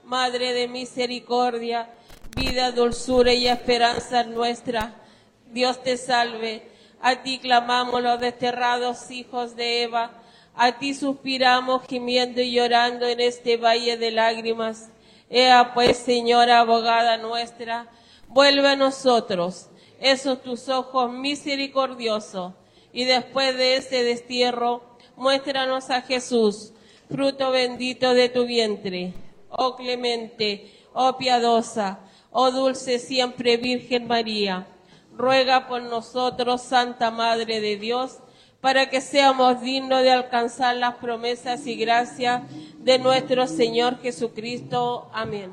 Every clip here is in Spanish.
Madre de misericordia, vida, dulzura y esperanza nuestra, Dios te salve. A ti clamamos los desterrados hijos de Eva, a ti suspiramos gimiendo y llorando en este valle de lágrimas. Ea pues, Señora abogada nuestra, vuelve a nosotros esos tus ojos misericordiosos, y después de ese destierro, muéstranos a Jesús, fruto bendito de tu vientre. Oh clemente, oh piadosa, oh dulce siempre Virgen María, ruega por nosotros, Santa Madre de Dios, para que seamos dignos de alcanzar las promesas y gracias de nuestro Señor Jesucristo. Amén.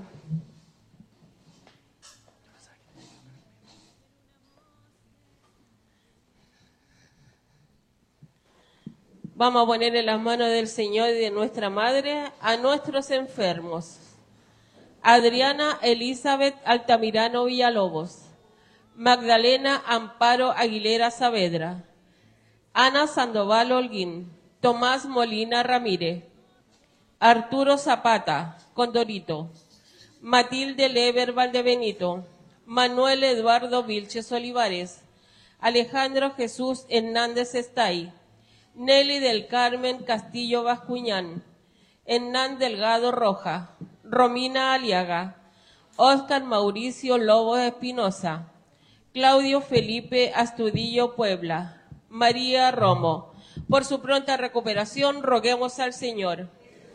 Vamos a poner en las manos del Señor y de nuestra Madre a nuestros enfermos. Adriana Elizabeth Altamirano Villalobos, Magdalena Amparo Aguilera Saavedra, Ana Sandoval Holguín, Tomás Molina Ramírez, Arturo Zapata Condorito, Matilde Lever Valdebenito, Manuel Eduardo Vilches Olivares, Alejandro Jesús Hernández Estay, Nelly del Carmen Castillo Bascuñán, Hernán Delgado Roja, Romina Aliaga, Óscar Mauricio Lobos Espinosa, Claudio Felipe Astudillo Puebla, María Romo. Por su pronta recuperación, roguemos al Señor.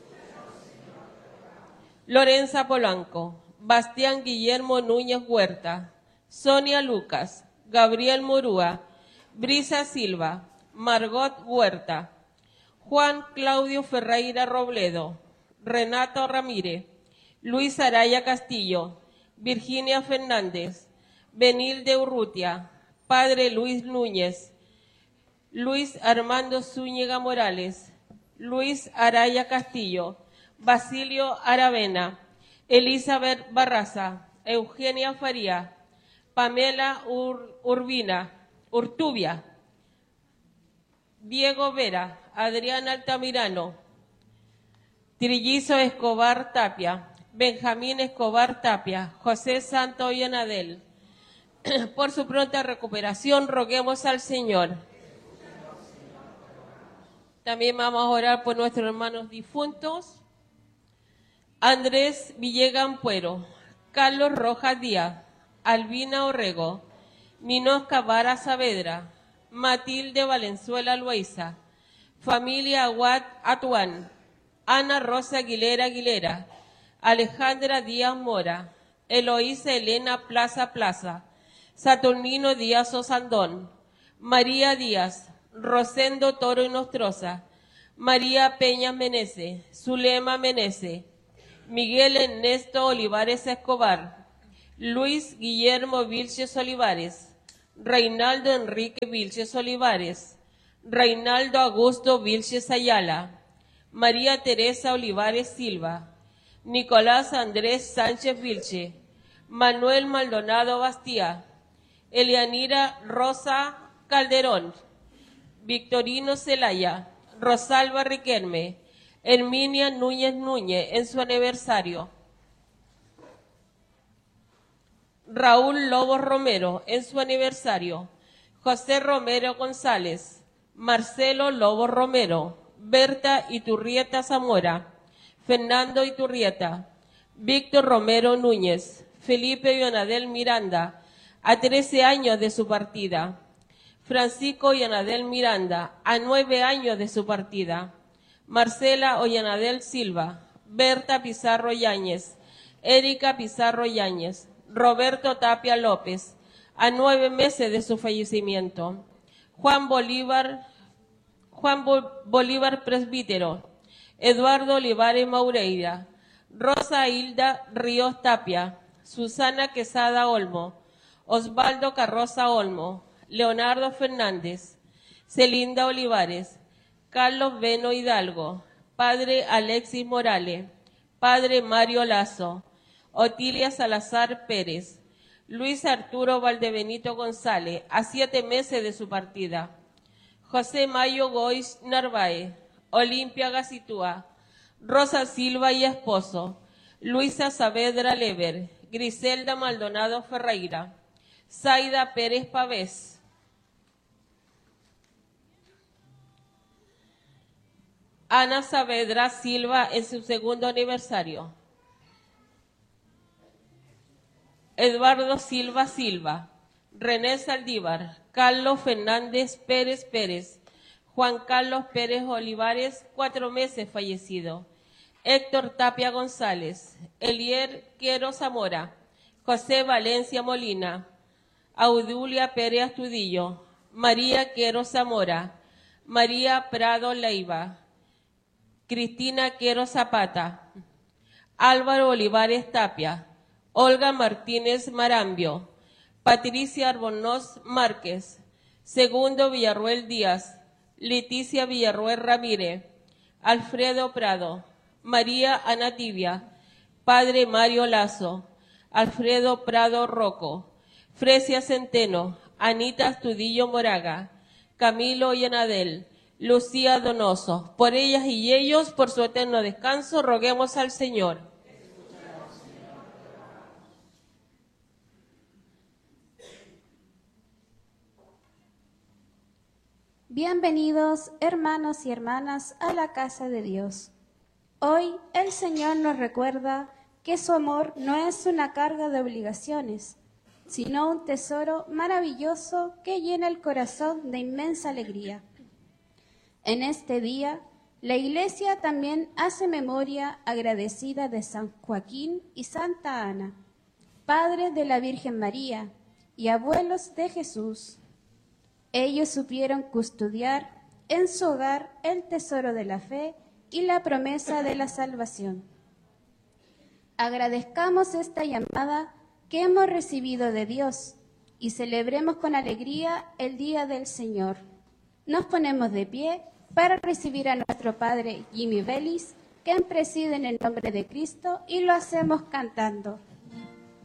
Lorenza Polanco, Bastián Guillermo Núñez Huerta, Sonia Lucas, Gabriel Murúa, Brisa Silva, Margot Huerta, Juan Claudio Ferreira Robledo, Renato Ramírez, Luis Araya Castillo, Virginia Fernández, Benilde Urrutia, Padre Luis Núñez, Luis Armando Zúñiga Morales, Luis Araya Castillo, Basilio Aravena, Elizabeth Barraza, Eugenia Faría, Pamela Urtubia, Diego Vera, Adrián Altamirano, Trillizo Escobar Tapia, Benjamín Escobar Tapia, José Santo Ollanadel. Por su pronta recuperación, roguemos al Señor. También vamos a orar por nuestros hermanos difuntos. Andrés Villegas Ampuero, Carlos Rojas Díaz, Albina Orrego, Ninosca Vara Saavedra, Matilde Valenzuela Loaiza, familia Aguad Atuán, Ana Rosa Aguilera, Alejandra Díaz Mora, Eloísa Elena Plaza, Saturnino Díaz Osandón, María Díaz, Rosendo Toro y Nostroza, María Peña Menece, Zulema Menece, Miguel Ernesto Olivares Escobar, Luis Guillermo Vilches Olivares, Reinaldo Enrique Vilches Olivares, Reinaldo Augusto Vilches Ayala, María Teresa Olivares Silva, Nicolás Andrés Sánchez Vilche, Manuel Maldonado Bastía, Elianira Rosa Calderón, Victorino Celaya, Rosalba Riquelme, Herminia Núñez en su aniversario, Raúl Lobos Romero en su aniversario, José Romero González, Marcelo Lobos Romero, Berta Iturrieta Zamora, Fernando Iturrieta, Víctor Romero Núñez, Felipe Yonadel Miranda, a 13 años de su partida, Francisco Yonadel Miranda, a 9 años de su partida, Marcela Ollanadel Silva, Berta Pizarro Yáñez, Erika Pizarro Yáñez, Roberto Tapia López, a 9 meses de su fallecimiento, Juan Bolívar Presbítero, Eduardo Olivares Maureira, Rosa Hilda Ríos Tapia, Susana Quesada Olmo, Osvaldo Carroza Olmo, Leonardo Fernández, Celinda Olivares, Carlos Beno Hidalgo, Padre Alexis Morales, Padre Mario Lazo, Otilia Salazar Pérez, Luis Arturo Valdebenito González, a 7 meses de su partida, José Mayo Gois Narváez, Olimpia Gacitúa, Rosa Silva y esposo, Luisa Saavedra Lever, Griselda Maldonado Ferreira, Zaida Pérez Pavés, Ana Saavedra Silva en su segundo aniversario, Eduardo Silva Silva, René Saldívar, Carlos Fernández Pérez Pérez, Juan Carlos Pérez Olivares, 4 meses fallecido, Héctor Tapia González, Elier Quiero Zamora, José Valencia Molina, Audulia Pérez Astudillo, María Quiero Zamora, María Prado Leiva, Cristina Quiero Zapata, Álvaro Olivares Tapia, Olga Martínez Marambio, Patricia Albornoz Márquez, Segundo Villarruel Díaz, Leticia Villarruel Ramírez, Alfredo Prado, María Ana Tibia, Padre Mario Lazo, Alfredo Prado Rocco, Fresia Centeno, Anita Astudillo Moraga, Camilo Llenadel, Lucía Donoso. Por ellas y ellos, por su eterno descanso, roguemos al Señor. Bienvenidos, hermanos y hermanas, a la casa de Dios. Hoy el Señor nos recuerda que su amor no es una carga de obligaciones, sino un tesoro maravilloso que llena el corazón de inmensa alegría. En este día, la Iglesia también hace memoria agradecida de San Joaquín y Santa Ana, padres de la Virgen María y abuelos de Jesús. Ellos supieron custodiar en su hogar el tesoro de la fe y la promesa de la salvación. Agradezcamos esta llamada que hemos recibido de Dios y celebremos con alegría el Día del Señor. Nos ponemos de pie para recibir a nuestro Padre Jimmy Vélez, quien preside en el nombre de Cristo, y lo hacemos cantando.